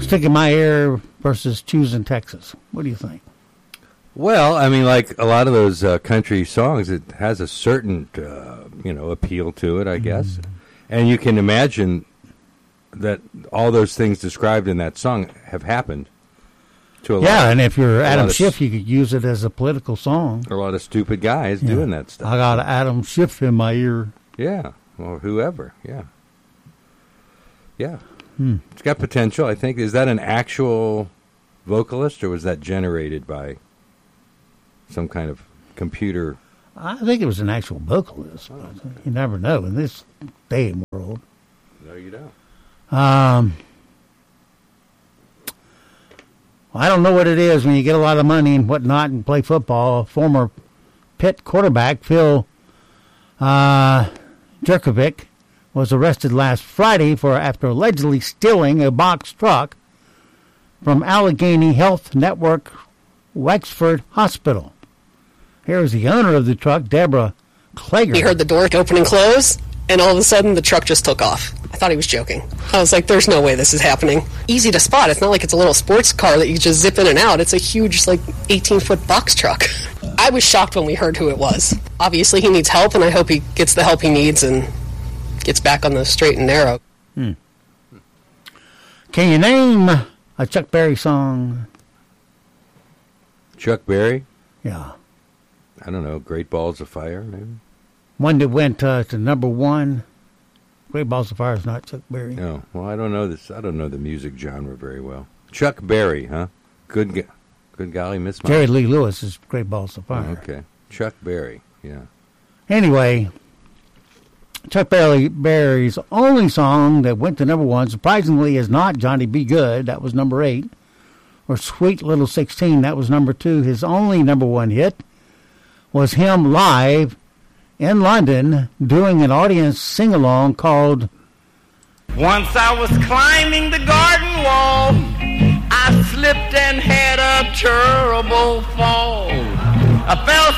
Lipstick in My Ear versus Choosing Texas. What do you think? Well, I mean, like a lot of those country songs, it has a certain, appeal to it, I guess. And you can imagine that all those things described in that song have happened to a lot. Yeah, and if you're Adam Schiff, you could use it as a political song. A lot of stupid guys doing that stuff. I got Adam Schiff in my ear. Yeah, or whoever, yeah. Yeah. It's got potential, I think. Is that an actual vocalist, or was that generated by some kind of computer? I think it was an actual vocalist. But you never know in this day and world. No, you don't. I don't know what it is when you get a lot of money and whatnot and play football. Former Pitt quarterback Phil Jurkovec was arrested last Friday after allegedly stealing a box truck from Allegheny Health Network Wexford Hospital. Here is the owner of the truck, Deborah Klager. He heard the door open and close, and all of a sudden the truck just took off. I thought he was joking. I was like, there's no way this is happening. Easy to spot. It's not like it's a little sports car that you just zip in and out. It's a huge, 18-foot box truck. I was shocked when we heard who it was. Obviously, he needs help, and I hope he gets the help he needs and gets back on the straight and narrow. Can you name a Chuck Berry song? Chuck Berry? Yeah. I don't know. Great Balls of Fire, maybe? One that went to number one. Great Balls of Fire is not Chuck Berry. No. Well, I don't know this. I don't know the music genre very well. Chuck Berry, huh? Good golly, Miss Mom. Jerry Lee Lewis is Great Balls of Fire. Oh, okay. Chuck Berry, yeah. Anyway, Chuck Berry's only song that went to number one, surprisingly, is not Johnny Be Good. That was number 8. Or Sweet Little 16. That was number 2. His only number one hit was him live in London doing an audience sing-along called Once I was climbing the garden wall, I slipped and had a terrible fall. I fell